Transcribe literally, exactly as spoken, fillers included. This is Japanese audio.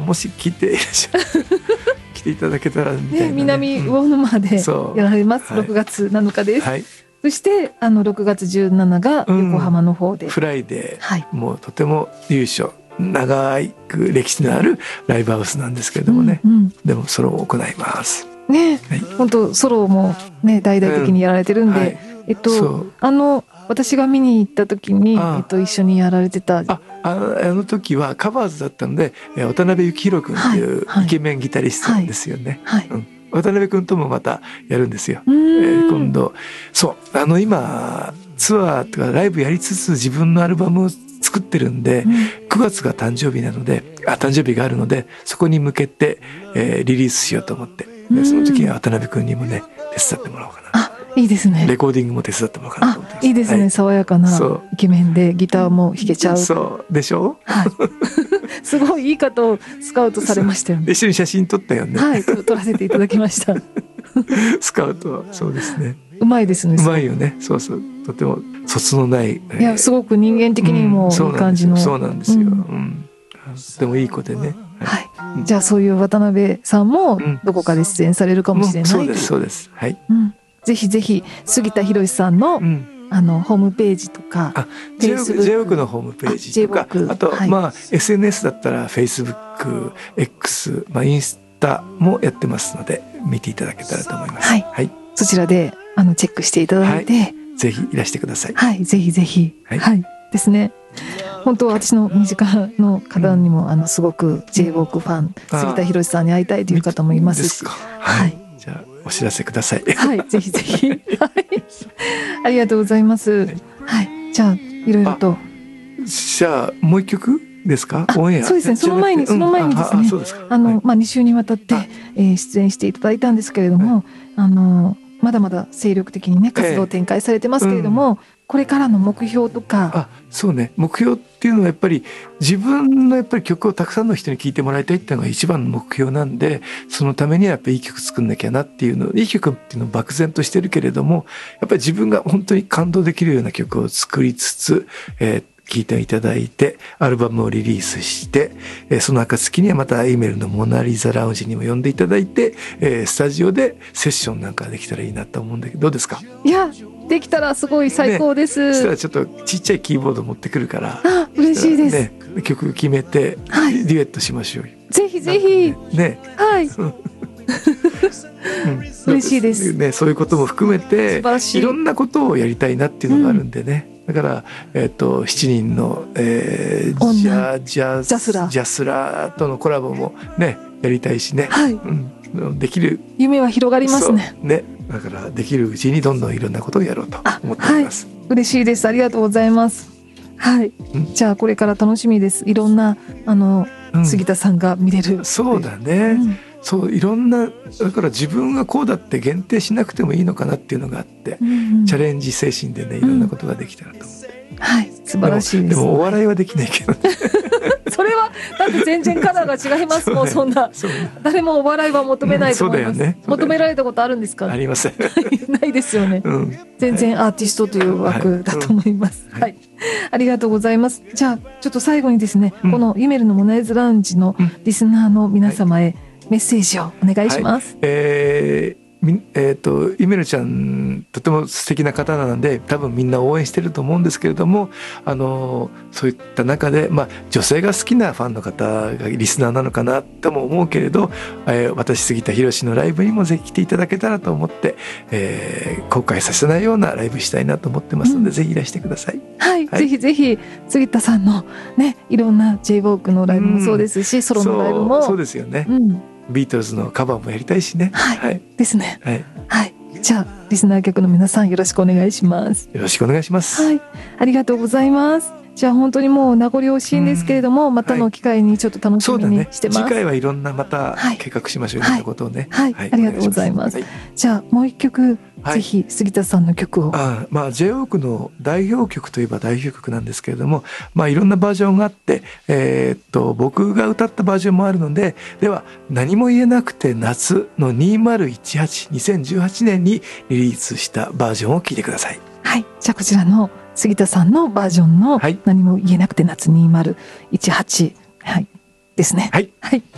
もし聞いていらっしゃる来ていただけたらみたいな、ねね、南魚沼でやられます、 うん、 ろくがつなのかです、 はい、 そしてあのろくがつじゅうしちにちが横浜の方で、うん、 フライデー、 はい、もうとても由緒長く歴史のあるライブハウスなんですけれどもね、うんうん、でもソロを行いますね、はい、本当ソロもね大々的にやられてるんで、うん、はい、えっとあの私が見に行った時にえっと、一緒にやられてたああの、あの時はカバーズだったので渡辺幸宏君っていうイケメンギタリストですよね、はいはい、うん、渡辺君ともまたやるんですよ、えー、今度そうあの今ツアーとかライブやりつつ自分のアルバムを作ってるんで、うん、くがつが誕生日なのであ誕生日があるのでそこに向けて、えー、リリースしようと思ってでその時は渡辺君にもね手伝ってもらおうかな。 あいいですね。 レコーディングも手伝ってもらおうかなと思ってます。 いいですね、はい、爽やかなイケメンでギターも弾けちゃう。 そうでしょ、はい、 すごいいい方をスカウトされましたよね。 一緒に写真撮ったよね。 はい撮らせていただきましたスカウトそうですね、 うまいですね。 うまいよね。そうそうとても卒のない、いやすごく人間的にもいい感じの、 うん、そうなんですよ、うんうんでもいい子でね、 はいはい、じゃあそういう渡辺さんもどこかで出演されるかもしれない、うんうん、そうですそうです、はい、 うん、ぜひぜひ杉田博さんの、うん、あのホームページとかジェイオーク のホームページとか あ, あと、はい、まあ エスエヌエス だったら Facebook、X、まあ、インスタもやってますので見ていただけたらと思います、 はいはい、そちらであのチェックしていただいて、はい、 ぜひいらしてください。 はい、ぜひぜひ、はい、はい、ですね。本当私の身近の方にも、うん、あのすごく ジェイウォーク ファン杉田博さんに会いたいという方もいますし、 はい、じゃあお知らせください。 はい、ぜひぜひ、はい、ありがとうございます。はい、はい、じゃあいろいろとじゃあもう一曲ですか？オンエア。 そうですね。その前にその前にですね、あの、はい、まあに週にわたって、えー、出演していただいたんですけれども、はい、あのまだまだ精力的にね活動を展開されてますけれども、えーうん、これからの目標とか。 あ、そうね。目標っていうのはやっぱり自分のやっぱり曲をたくさんの人に聴いてもらいたいっていうのが一番の目標なんで、そのためにはやっぱりいい曲作んなきゃなっていうの、いい曲っていうのを漠然としてるけれども、やっぱり自分が本当に感動できるような曲を作りつつ、えー聴いていただいてアルバムをリリースして、えー、その暁にはまた E メールのモナリザラウンジにも呼んでいただいて、えー、スタジオでセッションなんかできたらいいなと思うんだけど、どうですか？ いやできたらすごい最高です、 ね、そしたらちょっとちっちゃいキーボード持ってくるから、 あ嬉しいです、 ね、曲決めて、はい、デュエットしましょうよ。 ぜひぜひね、はいうん、嬉しいです、 ね、そういうことも含めていろんなことをやりたいなっていうのがあるんでね、うん、だから、えー、としちにんの、えー、ジャジャジャスラジャスラとのコラボもねやりたいしね、はいうん、できる夢は広がりますね。 ね、だからできるうちにどんどんいろんなことをやろうと思っております。 はい、嬉しいです。ありがとうございます。はい、うん、じゃあこれから楽しみです。いろんなあの、うん、杉田さんが見れる。 そうだね、うんそういろんなだから自分がこうだって限定しなくてもいいのかなっていうのがあって、うんうん、チャレンジ精神でねいろんなことができたらと思って、 うん、はい素晴らしいです。 でも、でもお笑いはできないけど、ね、 それはだって全然カラーが違いますもん。そんな誰もお笑いは求めないと思います、うん そうだよね、求められたことあるんですか？ ありませんないですよね、うん、全然アーティストという枠だと思います、はいはいはい、ありがとうございます。じゃあちょっと最後にですね、うん、このイメルのモナイズラウンジのリスナーの皆様へ、はいメッセージをお願いします。はい、 えーえー、とイメルちゃんとても素敵な方なので多分みんな応援してると思うんですけれども、あのそういった中で、まあ、女性が好きなファンの方がリスナーなのかなとも思うけれど、えー、私杉田博のライブにもぜひ来ていただけたらと思って、えー、後悔させないようなライブしたいなと思ってますので、うん、ぜひいらしてください。 はい、はい、ぜひぜひ杉田さんのねいろんな ジェイウォーク のライブもそうですし、うん、ソロのライブもそう、そうですよね、うんビートルズのカバーもやりたいしね。 はい、はい、ですね。はい、はい、じゃあリスナー客の皆さんよろしくお願いします。 よろしくお願いします。 はい、ありがとうございます。じゃあ本当にもう名残惜しいんですけれども、またの機会にちょっと楽しみにしてます。 はい、次回はいろんなまた計画しましょう、はい、ということをね。 はい、はいはい、ありがとうございます。はい、じゃあもう一曲、はい、ぜひ杉田さんの曲を。 あまあ ジェイウォーク の代表曲といえば代表曲なんですけれども、まあいろんなバージョンがあって、えー、っと僕が歌ったバージョンもあるので、では何も言えなくて夏のにせんじゅうはち、にせんじゅうはちねんにリリースしたバージョンを聴いてください。 はい、じゃあこちらの杉田さんのバージョンの何も言えなくて夏にせんじゅうはち、はい、ですね。 はい。 はい